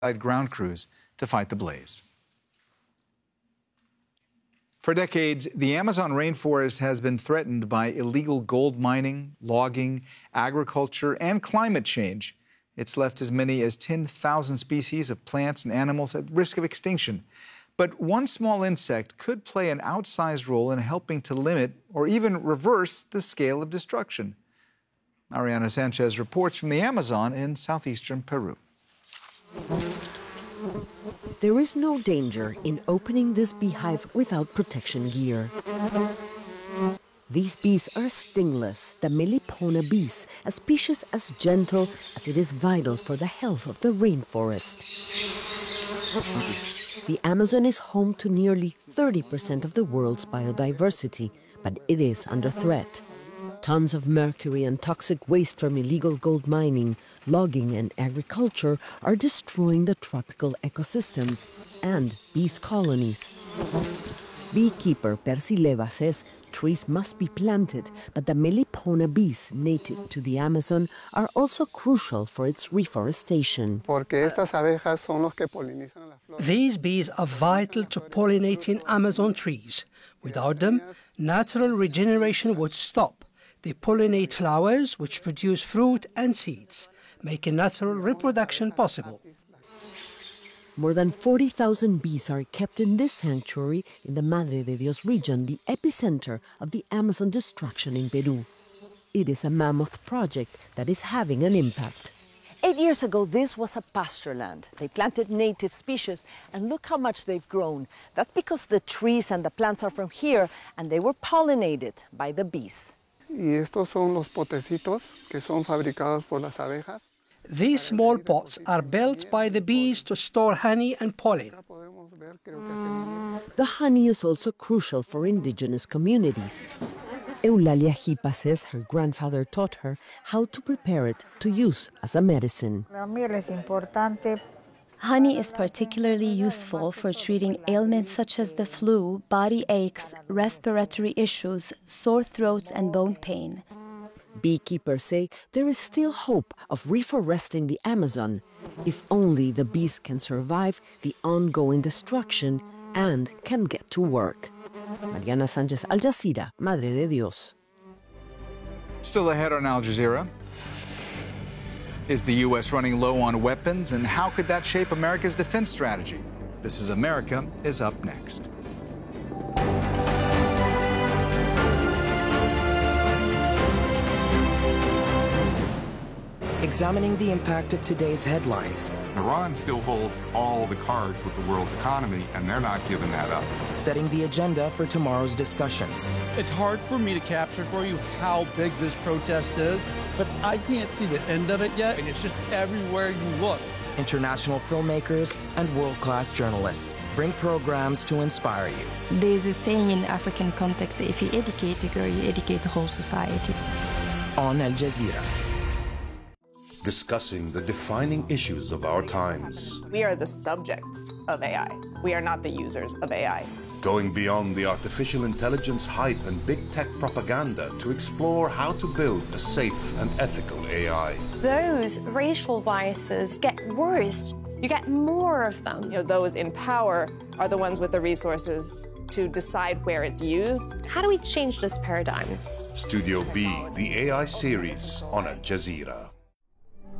ground crews to fight the blaze. For decades, the Amazon rainforest has been threatened by illegal gold mining, logging, agriculture, and climate change. It's left as many as 10,000 species of plants and animals at risk of extinction. But one small insect could play an outsized role in helping to limit or even reverse the scale of destruction. Mariana Sanchez reports from the Amazon in southeastern Peru. There is no danger in opening this beehive without protection gear. These bees are stingless, the Melipona bees, a species as gentle as it is vital for the health of the rainforest. The Amazon is home to nearly 30% of the world's biodiversity, but it is under threat. Tons of mercury and toxic waste from illegal gold mining, logging, and agriculture are destroying the tropical ecosystems and bees' colonies. Beekeeper Percy Leva says trees must be planted, but the Melipona bees native to the Amazon are also crucial for its reforestation. These bees are vital to pollinating Amazon trees. Without them, natural regeneration would stop. They pollinate flowers, which produce fruit and seeds, making natural reproduction possible. More than 40,000 bees are kept in this sanctuary in the Madre de Dios region, the epicenter of the Amazon destruction in Peru. It is a mammoth project that is having an impact. 8 years ago, this was a pasture land. They planted native species, and look how much they've grown. That's because the trees and the plants are from here, and they were pollinated by the bees. Y estos son los potecitos que son fabricados por las abejas. These small pots are built by the bees to store honey and pollen. The honey is also crucial for indigenous communities. Eulalia Jipa says her grandfather taught her how to prepare it to use as a medicine. Honey is particularly useful for treating ailments such as the flu, body aches, respiratory issues, sore throats, and bone pain. Beekeepers say there is still hope of reforesting the Amazon if only the bees can survive the ongoing destruction and can get to work. Mariana Sanchez, Al Jazeera, Madre de Dios. Still ahead on Al Jazeera. Is the U.S. running low on weapons, and how could that shape America's defense strategy? This is America is up next. Examining the impact of today's headlines. Iran still holds all the cards with the world's economy, and they're not giving that up. Setting the agenda for tomorrow's discussions. It's hard for me to capture for you how big this protest is, but I can't see the end of it yet, and it's just everywhere you look. International filmmakers and world-class journalists bring programs to inspire you. There's a saying in African context, if you educate a girl, you educate the whole society. On Al Jazeera. Discussing the defining issues of our times. We are the subjects of AI. We are not the users of AI. Going beyond the artificial intelligence hype and big tech propaganda to explore how to build a safe and ethical AI. Those racial biases get worse. You get more of them. Those in power are the ones with the resources to decide where it's used. How do we change this paradigm? Studio B, the AI series on Al Jazeera.